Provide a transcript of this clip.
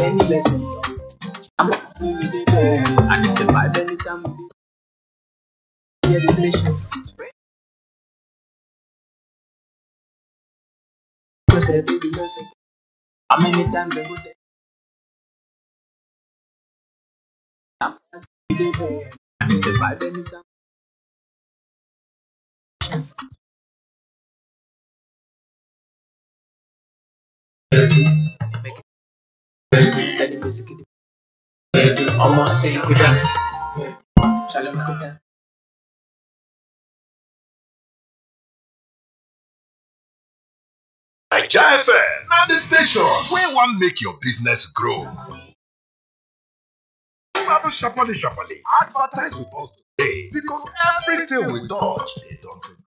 any lesson. I'm happy with it, and it's survive anytime we get the patience. Because I do the lesson. How many times I go there? I'm happy with it, and it's survive anytime. Make it, let the music hit it. Almost say you could dance. Shall I make it dance? Naija FM, na the station wey wan make your business grow. Sharparly, advertise with us today because everything we touch dey turn to